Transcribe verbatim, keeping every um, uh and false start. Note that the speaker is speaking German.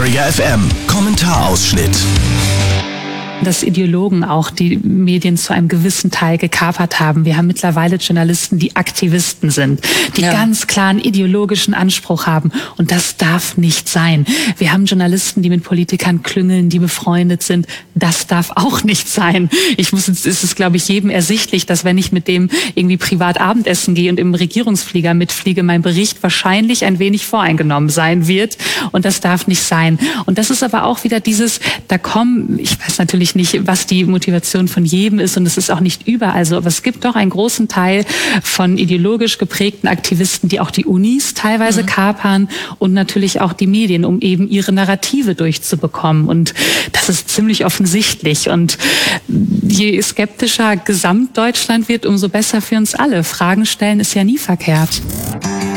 Area F M Kommentarausschnitt. Dass Ideologen auch die Medien zu einem gewissen Teil gekapert haben. Wir haben mittlerweile Journalisten, die Aktivisten sind, die ja. ganz klar einen ideologischen Anspruch haben. Und das darf nicht sein. Wir haben Journalisten, die mit Politikern klüngeln, die befreundet sind. Das darf auch nicht sein. Ich muss, es ist, glaube ich, jedem ersichtlich, dass wenn ich mit dem irgendwie privat Abendessen gehe und im Regierungsflieger mitfliege, mein Bericht wahrscheinlich ein wenig voreingenommen sein wird. Und das darf nicht sein. Und das ist aber auch wieder dieses, da kommen, ich weiß natürlich nicht, was die Motivation von jedem ist und es ist auch nicht überall so, aber es gibt doch einen großen Teil von ideologisch geprägten Aktivisten, die auch die Unis teilweise mhm. kapern und natürlich auch die Medien, um eben ihre Narrative durchzubekommen und das ist ziemlich offensichtlich und je skeptischer Gesamtdeutschland wird, umso besser für uns alle. Fragen stellen ist ja nie verkehrt.